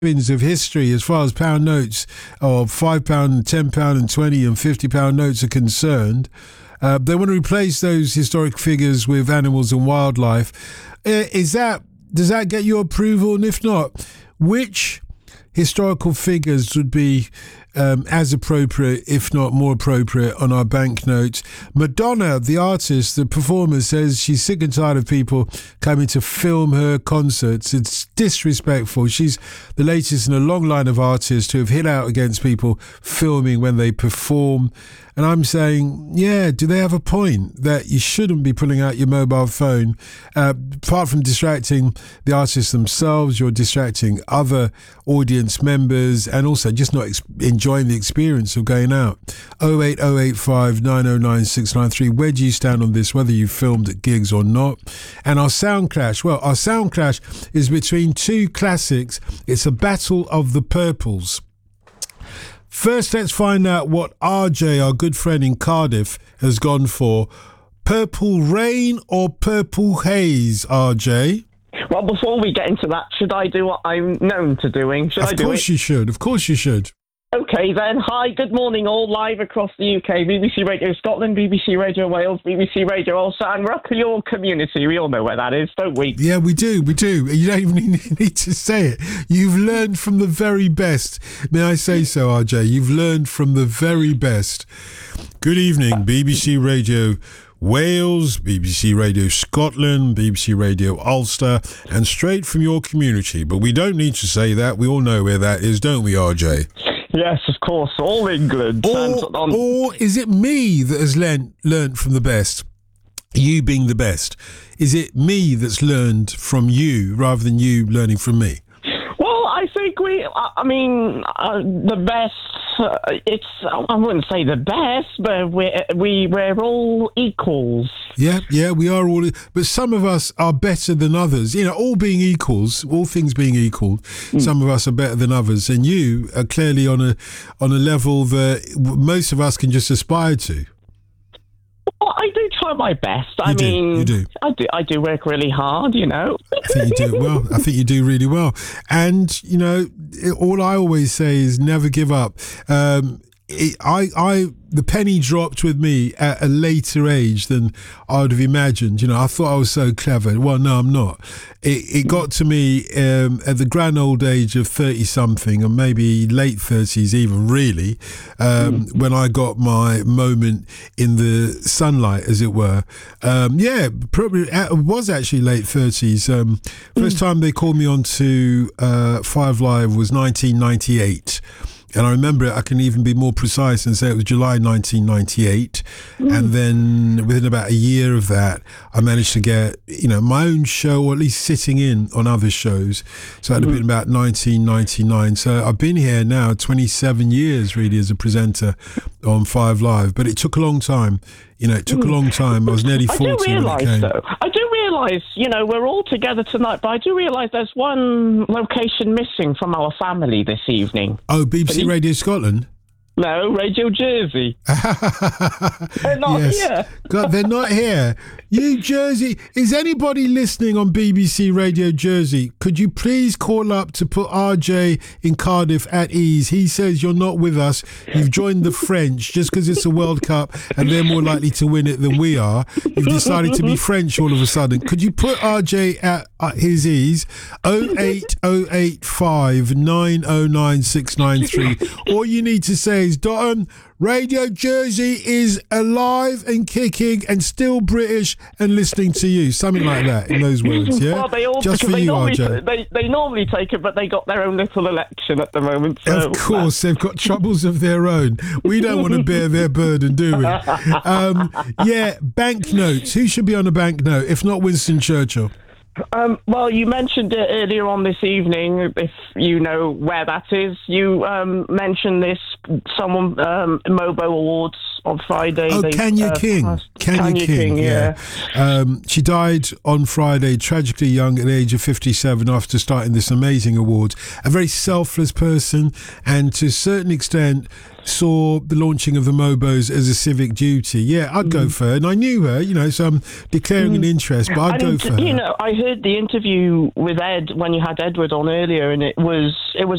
of history as far as pound notes or £5, £10 and 20 and £50 notes are concerned. They want to replace those historic figures with animals and wildlife. Does that get your approval? And if not, which historical figures would be as appropriate, if not more appropriate, on our banknotes? Madonna, the artist, the performer, says she's sick and tired of people coming to film her concerts. It's disrespectful. She's the latest in a long line of artists who have hit out against people filming when they perform. And I'm saying, yeah, do they have a point that you shouldn't be pulling out your mobile phone? Apart from distracting the artists themselves, you're distracting other audience members and also just not enjoying the experience of going out. 08085 909 693. Where do you stand on this, whether you filmed at gigs or not? And our sound clash. Well, our sound clash is between two classics. It's a battle of the purples. First, let's find out what RJ, our good friend in Cardiff, has gone for. Purple Rain or Purple Haze, RJ? Well, before we get into that, should I do what I'm known to doing? Of course you should. Of course you should. Okay then. Hi, good morning all, live across the UK. BBC Radio Scotland, BBC Radio Wales, BBC Radio Ulster and Rockall community. We all know where that is, don't we? Yeah, we do. You don't even need to say it. You've learned from the very best. May I say so, RJ? You've learned from the very best. Good evening, BBC Radio Wales, BBC Radio Scotland, BBC Radio Ulster, and straight from your community. But we don't need to say that. We all know where that is, don't we, RJ? Yes, of course, all England. Or is it me that has learnt from the best? You being the best. Is it me that's learned from you rather than you learning from me? Well, I think the best, I wouldn't say the best, but we're all equals. Yeah, we are all, but some of us are better than others. You know, all being equals, all things being equal, some of us are better than others, and you are clearly on a level that most of us can just aspire to. Well, I do try my best. You do. I do work really hard, you know. I think you do well. I think you do really well. And, you know, all I always say is never give up. The penny dropped with me at a later age than I would have imagined. You know, I thought I was so clever. Well, no, I'm not. It got to me at the grand old age of 30-something, or maybe late 30s even, really, when I got my moment in the sunlight, as it were. Probably it was actually late 30s. First time they called me on to 5 Live was 1998. And I remember it, I can even be more precise and say it was July 1998. And then within about a year of that, I managed to get, you know, my own show, or at least sitting in on other shows. So it had been about 1999. So I've been here now 27 years, really, as a presenter on 5 Live. But it took a long time. You know, it took a long time. I was nearly 40 when it came. I do realise, you know, we're all together tonight, but I do realise there's one location missing from our family this evening. Oh, BBC Radio Scotland? No, Radio Jersey. They're not here. God, they're not here. You Jersey, is anybody listening on BBC Radio Jersey? Could you please call up to put RJ in Cardiff at ease? He says you're not with us. You've joined the French just because it's a World Cup and they're more likely to win it than we are. You've decided to be French all of a sudden. Could you put RJ at his ease? 08085 909 693. All you need to say is, Dotton, Radio Jersey is alive and kicking and still British and listening to you. Something like that, in those words, yeah? Well, just for you, RJ. They normally take it, but they got their own little election at the moment. So. Of course, they've got troubles of their own. We don't want to bear their burden, do we? Banknotes. Who should be on a banknote, if not Winston Churchill? Well, you mentioned it earlier on this evening, if you know where that is. You mentioned this, someone, Mobo Awards on Friday. Oh, Kenya King. Kenya King, yeah. She died on Friday, tragically young at the age of 57 after starting this amazing awards. A very selfless person, and to a certain extent saw the launching of the Mobos as a civic duty. Yeah, I'd go for her. And I knew her, you know, so I'm declaring an interest, but I'd go for her. You know, I heard the interview with Ed when you had Edward on earlier, and it was